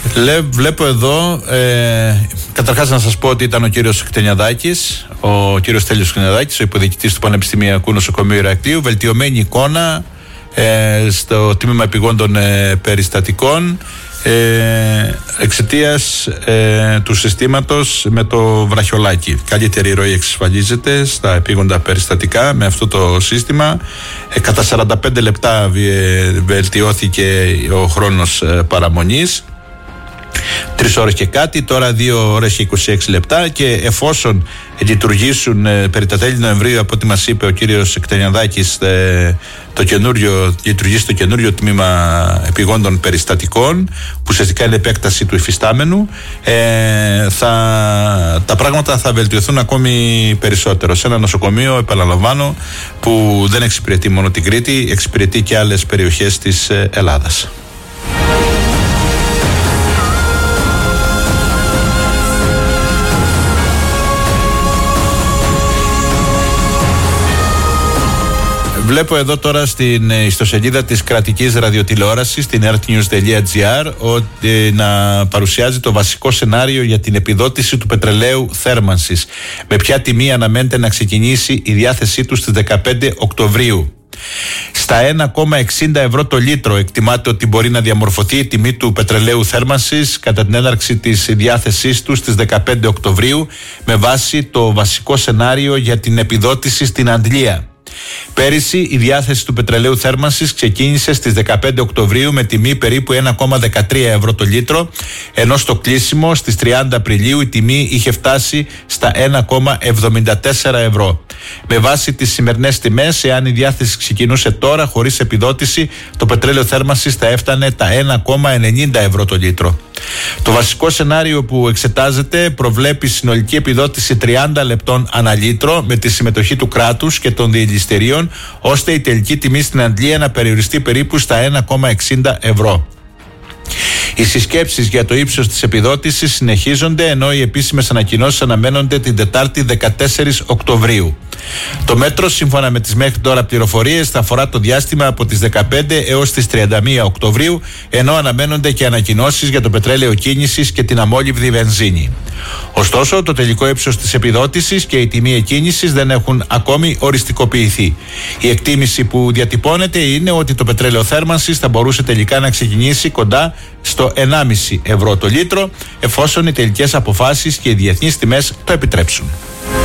Βλέπω εδώ, καταρχάς να σας πω ότι ήταν ο κύριος Κτενιαδάκης, ο κύριος Στέλιος Κτενιαδάκης, ο υποδιοικητής του Πανεπιστημιακού Νοσοκομείου Ηρακλείου. Βελτιωμένη εικόνα στο τμήμα επιγόντων περιστατικών εξαιτίας του συστήματος με το βραχιολάκι. Καλύτερη ροή εξασφαλίζεται στα επίγοντα περιστατικά με αυτό το σύστημα. Κατά 45 λεπτά βελτιώθηκε ο χρόνος παραμονής. 3 ώρες και κάτι, τώρα 2 ώρες και 26 λεπτά, και εφόσον λειτουργήσουν περί τα τέλη Νοεμβρίου, από ό,τι μας είπε ο κύριος Εκτενιαδάκης, λειτουργήσει το καινούριο τμήμα επιγόντων περιστατικών, που ουσιαστικά είναι επέκταση του υφιστάμενου, τα πράγματα θα βελτιωθούν ακόμη περισσότερο σε ένα νοσοκομείο, επαναλαμβάνω, που δεν εξυπηρετεί μόνο την Κρήτη, εξυπηρετεί και άλλες περιοχές της Ελλάδας. Βλέπω εδώ τώρα στην ιστοσελίδα της κρατικής ραδιοτηλεόρασης, στην earthnews.gr, ότι να παρουσιάζει το βασικό σενάριο για την επιδότηση του πετρελαίου θέρμανσης. Με ποια τιμή αναμένεται να ξεκινήσει η διάθεσή του στις 15 Οκτωβρίου. Στα 1,60 ευρώ το λίτρο εκτιμάται ότι μπορεί να διαμορφωθεί η τιμή του πετρελαίου θέρμανσης κατά την έναρξη της διάθεσής του στις 15 Οκτωβρίου, με βάση το βασικό σενάριο για την επιδότηση στην Αντλία. Πέρυσι η διάθεση του πετρελαίου θέρμανσης ξεκίνησε στις 15 Οκτωβρίου με τιμή περίπου 1,13 ευρώ το λίτρο, ενώ στο κλείσιμο στις 30 Απριλίου η τιμή είχε φτάσει στα 1,74 ευρώ. Με βάση τις σημερινές τιμές, εάν η διάθεση ξεκινούσε τώρα χωρίς επιδότηση, το πετρέλαιο θέρμανσης θα έφτανε τα 1,90 ευρώ το λίτρο. Το βασικό σενάριο που εξετάζεται προβλέπει συνολική επιδότηση 30 λεπτών ανά λίτρο με τη συμμετοχή του κράτους και των διελιστηρίων, ώστε η τελική τιμή στην Αντλία να περιοριστεί περίπου στα 1,60 ευρώ. Οι συσκέψεις για το ύψος της επιδότησης συνεχίζονται, ενώ οι επίσημες ανακοινώσεις αναμένονται την Τετάρτη 14 Οκτωβρίου. Το μέτρο, σύμφωνα με τις μέχρι τώρα πληροφορίες, θα αφορά το διάστημα από τις 15 έως τις 31 Οκτωβρίου, ενώ αναμένονται και ανακοινώσεις για το πετρέλαιο κίνησης και την αμόλυβδη βενζίνη. Ωστόσο, το τελικό ύψος της επιδότησης και η τιμή εκκίνησης δεν έχουν ακόμη οριστικοποιηθεί. Η εκτίμηση που διατυπώνεται είναι ότι το πετρέλαιο θέρμανσης θα μπορούσε τελικά να ξεκινήσει κοντά στο 1,5 ευρώ το λίτρο, εφόσον οι τελικές αποφάσεις και οι διεθνείς τιμές το επιτρέψουν.